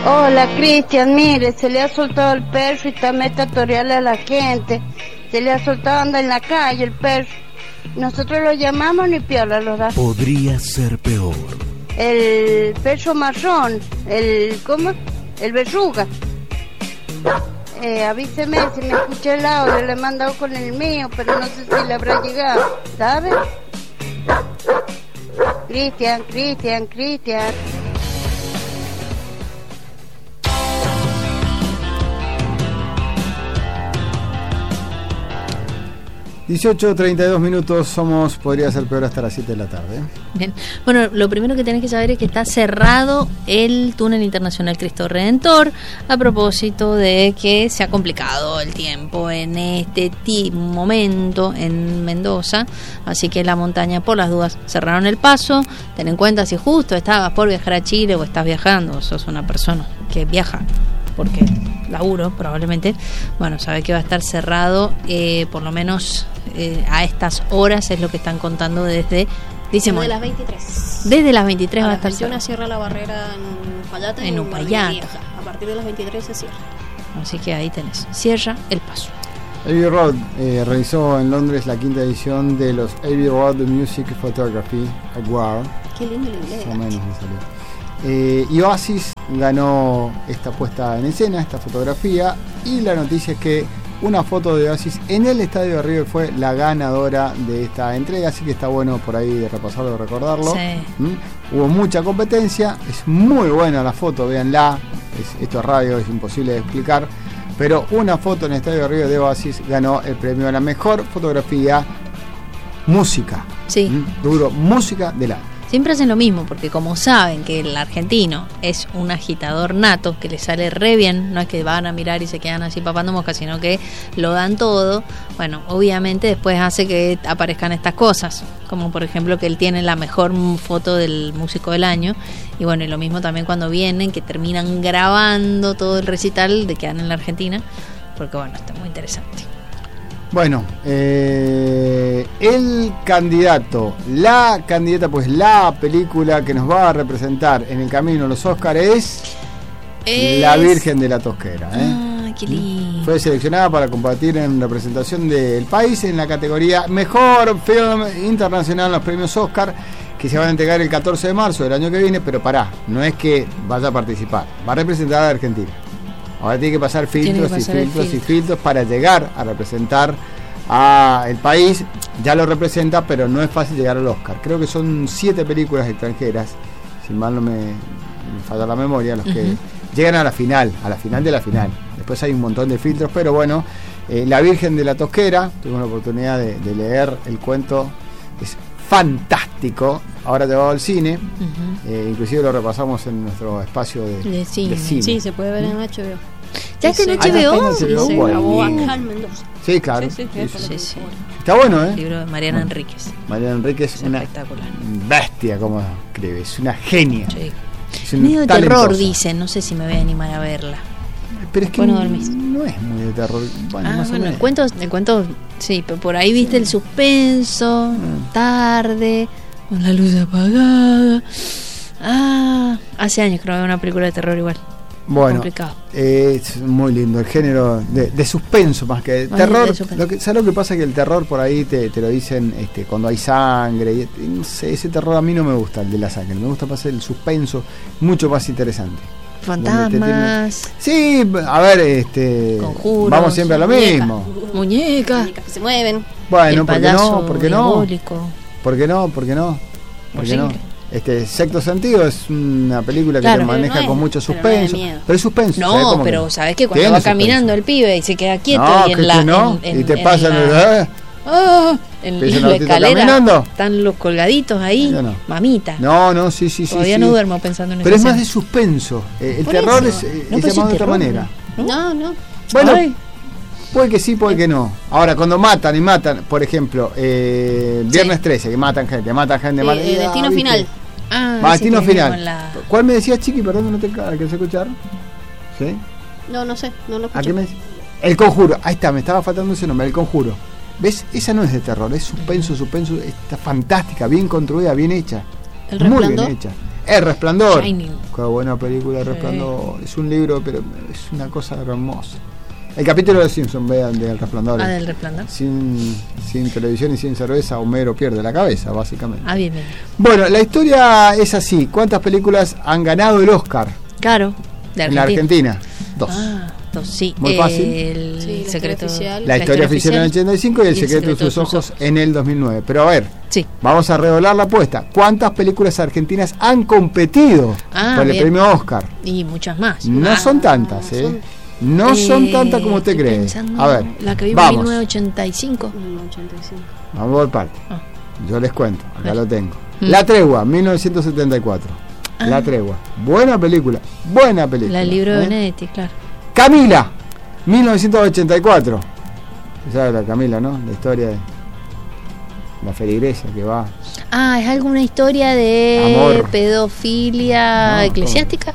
Hola, Cristian, mire, se le ha soltado el perro y está metatorial a la gente. Se le ha soltado, anda en la calle el perro. Nosotros lo llamamos ni piola lo da. Podría ser peor. El perro marrón, ¿cómo? El verruga. Avíseme si me escucha el audio, le he mandado con el mío, pero no sé si le habrá llegado, ¿sabe? Cristian. 18:32 minutos, podría ser peor hasta las 7 de la tarde. Bien, bueno, lo primero que tenés que saber es que está cerrado el túnel internacional Cristo Redentor, a propósito de que se ha complicado el tiempo en este momento en Mendoza, así que la montaña, por las dudas, cerraron el paso. Ten en cuenta, si justo estabas por viajar a Chile o estás viajando, o sos una persona que viaja porque laburo probablemente, bueno, sabe que va a estar cerrado por lo menos a estas horas, es lo que están contando desde las 23. Desde las 23 va a estar cerrado. Cierra la barrera en Upayata. A partir de las 23 se cierra. Así que ahí tenés, cierra el paso. Abbey Road realizó en Londres la 5ª edición de los Abbey Road Music Photography Award. Qué lindo el inglés. Más o menos me salió. Y Oasis ganó esta puesta en escena, esta fotografía, y la noticia es que una foto de Oasis en el estadio de River fue la ganadora de esta entrega, así que está bueno por ahí de repasarlo, de recordarlo. Sí. Hubo mucha competencia, es muy buena la foto, véanla, esto es radio, es imposible de explicar, pero una foto en el estadio de River de Oasis ganó el premio a la mejor fotografía música. Sí. Duro, música del año. Siempre hacen lo mismo, porque como saben que el argentino es un agitador nato, que le sale re bien, no es que van a mirar y se quedan así papando moscas, sino que lo dan todo, bueno, obviamente después hace que aparezcan estas cosas, como por ejemplo que él tiene la mejor foto del músico del año, y bueno, y lo mismo también cuando vienen, que terminan grabando todo el recital de que dan en la Argentina, porque bueno, está muy interesante. Bueno, el candidato, la candidata, pues la película que nos va a representar en el camino a los Oscars es La Virgen de la Tosquera. Qué lindo. Fue seleccionada para competir en representación del país en la categoría Mejor Film Internacional en los premios Oscar, que se van a entregar el 14 de marzo del año que viene, pero no es que vaya a participar, va a representar a Argentina. Ahora tiene que pasar filtros para llegar a representar al país. Ya lo representa, pero no es fácil llegar al Oscar. Creo que son 7 películas extranjeras, si mal no me falla la memoria, los que llegan a la final de la final. Después hay un montón de filtros, pero bueno, La Virgen de la Tosquera, tuvimos la oportunidad de leer el cuento, es fantástico. Ahora llevado al cine, inclusive lo repasamos en nuestro espacio de cine. Sí, se puede ver en HBO. ¿Ya está en HBO? Se grabó acá en Mendoza. Sí, claro. Sí. Está bueno, ¿eh? Libro de Mariana Enríquez. Mariana Enríquez es una espectacular bestia, como escribe, es una genia. Sí. Es un medio de talentosa. terror, dicen, no sé si me voy a animar a verla. Pero es que bueno, dormís. No es muy de terror. Bueno, el cuento, sí, pero por ahí viste el suspenso, tarde, con la luz apagada. Hace años creo que una película de terror igual. Bueno, complicado. Es muy lindo el género de suspenso más que de terror. ¿Sabes lo que pasa? Que el terror por ahí te lo dicen cuando hay sangre. No sé, ese terror a mí no me gusta, el de la sangre. Me gusta más el suspenso, mucho más interesante. Fantasmas. Sí, a ver, Conjuros, vamos siempre a lo mismo. Muñecas que se mueven. Bueno, ¿por qué no? ¿Por qué no? ¿Por qué no? Sexto Sentido es una película que te maneja con mucho suspenso. Pero es suspenso. No, pero sabes que cuando va caminando el pibe y se queda quieto y en la y te pasan en la escalera están los colgaditos ahí, mamita. No, sí. Todavía no duermo pensando en eso. Pero es más de suspenso. El terror es llamado de otra manera. No. Bueno, puede que sí, puede que no. Ahora, cuando matan, por ejemplo, Viernes 13, que matan gente. Destino Final. Destino Final. ¿Cuál me decías, Chiqui? Perdón, no te alcancé a escuchar. ¿Sí? No sé, no lo escuché. El Conjuro. Ahí está, me estaba faltando ese nombre, El Conjuro. ¿Ves? Esa no es de terror, es suspenso, está fantástica, bien construida, bien hecha. ¿El Resplandor? Muy bien hecha. El Resplandor. Shining. Qué buena película, El Resplandor. Es un libro, pero es una cosa hermosa. El capítulo de Simpson, vean, de El Resplandor. Del Resplandor. Sin televisión y sin cerveza, Homero pierde la cabeza, básicamente. Bien. Bueno, la historia es así. ¿Cuántas películas han ganado el Oscar? Claro, de Argentina. En la Argentina. 2. 2, sí. Muy fácil. El secreto oficial. La historia oficial en el 85 y El secreto de sus ojos en el 2009. Pero a ver, vamos a redoblar la apuesta. ¿Cuántas películas argentinas han competido por el premio Oscar? Y muchas más. No son tantas, No son tantas como usted cree. A ver, la que vimos en 1985. Vamos por parte. Yo les cuento, acá lo tengo. La Tregua, 1974. La Tregua. Buena película. El libro de Benedetti, claro. Camila, 1984. ¿Sabes la Camila, no? La historia de la feligresia que va. ¿Es alguna historia de amor, pedofilia eclesiástica?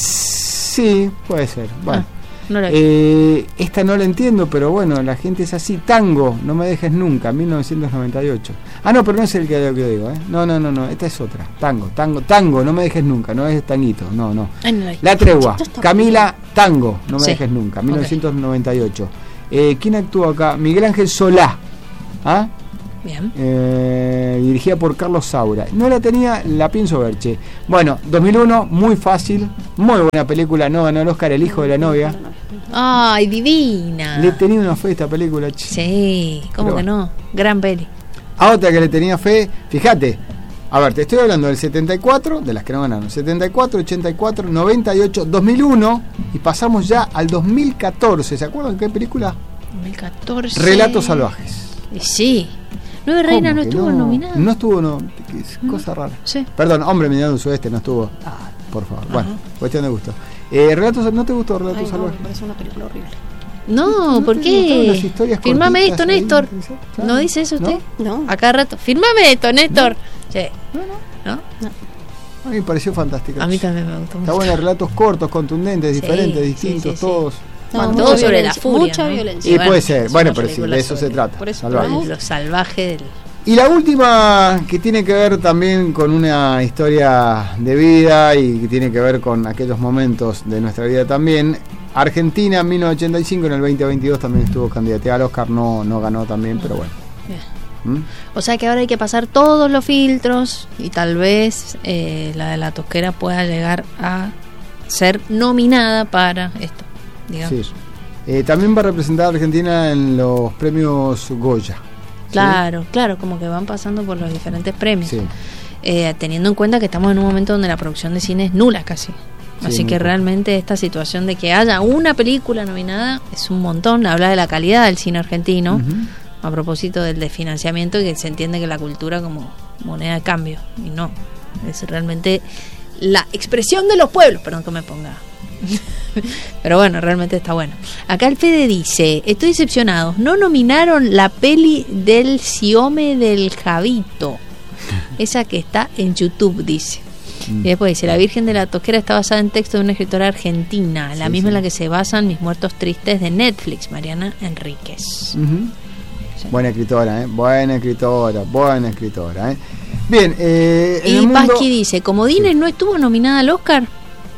Sí, puede ser. Bueno. No esta no la entiendo, pero bueno, la gente es así. Tango, No me dejes nunca, 1998. No, pero no es el que digo, No, esta es otra. Tango, No me dejes nunca, no es Tanguito, no. La Tregua, Camila, Tango, No me dejes nunca, 1998. ¿Quién actúa acá? Miguel Ángel Solá. Bien. Dirigida por Carlos Saura. No la tenía, la pienso ver, che. Bueno, 2001, muy fácil, muy buena película, no ganó el Oscar, El hijo de la novia. ¡Ay, divina! Le tenía una fe a esta película, che. Sí, ¿cómo que no? Gran peli. A otra que le tenía fe, fíjate, a ver, te estoy hablando del 74, de las que no ganaron, 74, 84, 98, 2001, y pasamos ya al 2014. ¿Se acuerdan qué película? 2014. Relatos salvajes. Sí. Nueve Reinas no estuvo nominada. No estuvo, es cosa rara. Sí. Perdón, Hombre Mirando al Sudeste no estuvo. Por favor. Bueno, cuestión de gusto. Relatos, ¿no te gustó Relatos Salvajes? Me parece una película horrible. No, ¿por qué? Firmame esto, Néstor. ¿No dice eso usted? No. A cada rato. Firmame esto, Néstor. Sí. ¿No? A mí me pareció fantástico. A mí también me gustó mucho. Está bueno, relatos cortos, contundentes, diferentes, distintos, todos. Todo sobre la furia, mucha violencia. Y puede ser, bueno, pero sí, de eso se trata. Por eso, lo salvaje del... Y la última, que tiene que ver también con una historia de vida y que tiene que ver con aquellos momentos de nuestra vida también. Argentina, 1985, en el 2022 también estuvo candidateada al Oscar, no ganó también, pero bueno. O sea que ahora hay que pasar todos los filtros y tal vez la de La Tosquera pueda llegar a ser nominada para esto, digamos. Sí. También va a representar a Argentina en los premios Goya. Claro, claro, como que van pasando por los diferentes premios. Sí. Teniendo en cuenta que estamos en un momento donde la producción de cine es nula casi. Así que realmente esta situación de que haya una película nominada es un montón. Habla de la calidad del cine argentino, a propósito del desfinanciamiento, y que se entiende que la cultura como moneda de cambio, y no, es realmente la expresión de los pueblos. Perdón que me ponga pero bueno, realmente está bueno. Acá el Fede dice: estoy decepcionado, no nominaron la peli del Siome del Javito, esa que está en YouTube, dice. Y después dice: La Virgen de la Tosquera está basada en texto de una escritora argentina, la misma en la que se basan Mis Muertos Tristes de Netflix, Mariana Enríquez. Sí. Buena escritora, buena escritora. Bien, y Pasqui dice: Comodines no estuvo nominada al Oscar.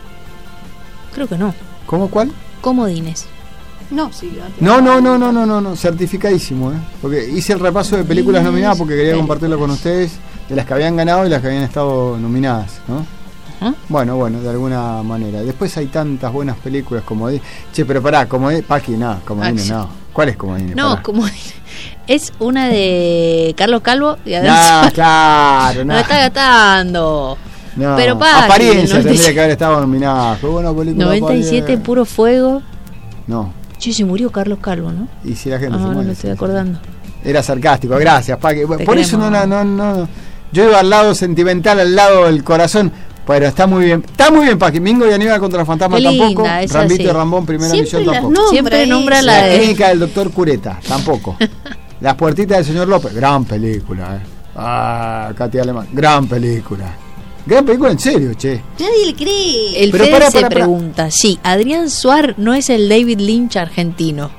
Creo que no. ¿Cómo cuál? Comodines. No, sí. No, certificadísimo, porque hice el repaso de películas nominadas porque quería compartirlo con ustedes, de las que habían ganado y las que habían estado nominadas, ¿no? Bueno, de alguna manera. Después hay tantas buenas películas como pero pará, Paqui, no, Comodines no. ¿Cuál es Comodines? No, Comodines es una de Carlos Calvo y claro, no está gastando. No, pero Apariencia tendría que haber estado nominada. Fue buena película. 97, Puro Fuego. No. Che, se murió Carlos Calvo, ¿no? Y si la gente se muere. No me estoy acordando. Era sarcástico, gracias, Paqui. Por eso no. Yo iba al lado sentimental, al lado del corazón. Pero está muy bien, Paqui. Mingo y Aníbal contra los fantasmas tampoco. Rambito y Rambón, primera misión tampoco. Siempre nombra la de... clínica del doctor Cureta, tampoco. Las puertitas del señor López, gran película. Katy Alemán, gran película en serio, che. Nadie le cree. El Fede se pregunta: sí, Adrián Suar no es el David Lynch argentino.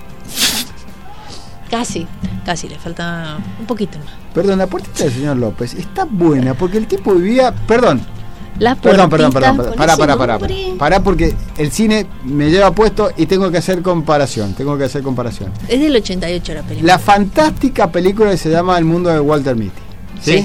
Casi, le falta un poquito más. Perdón, la puertita del señor López está buena porque el tipo vivía, perdón, Las Perdón. puertitas. Pará porque el cine me lleva puesto y tengo que hacer comparación. Es del 88 la película. La fantástica película que se llama El mundo de Walter Mitty. ¿Sí?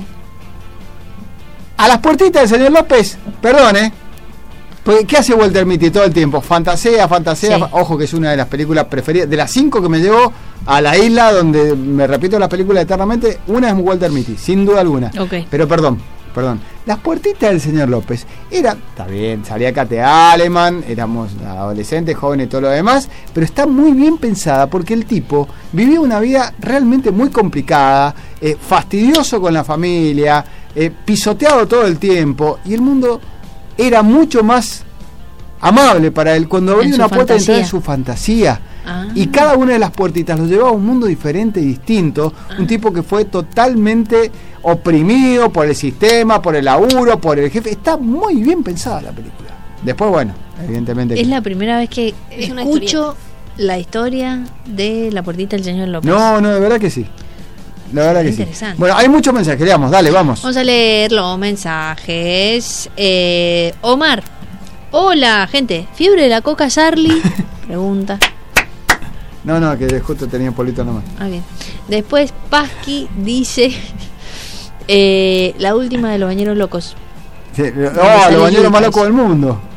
A las puertitas del señor López, perdón, porque ¿qué hace Walter Mitty todo el tiempo? Fantasea. Sí. Ojo que es una de las películas preferidas. De las 5 que me llevó a la isla donde me repito las películas eternamente, una es Walter Mitty, sin duda alguna. Okay. Pero perdón. Las puertitas del señor López está bien, salía Kate Aleman, éramos adolescentes, jóvenes y todo lo demás, pero está muy bien pensada porque el tipo vivía una vida realmente muy complicada, fastidioso con la familia, pisoteado todo el tiempo, y el mundo era mucho más amable para él cuando abría una puerta y entraba en su fantasía. Y cada una de las puertitas lo llevaba a un mundo diferente y distinto. Un tipo que fue totalmente oprimido por el sistema, por el laburo, por el jefe. Está muy bien pensada la película. Después, bueno, evidentemente... Es la primera vez que escucho la historia de la puertita del señor López. No, de verdad que sí. La verdad que sí. Interesante. Bueno, hay muchos mensajes, leamos, dale, vamos. Vamos a leer los mensajes. Omar. Hola, gente. ¿Fiebre de la coca, Charlie? Pregunta. No, que justo tenía polito nomás. Bien. Después Pasqui dice la última de los bañeros locos. Sí. Los bañeros más locos del mundo.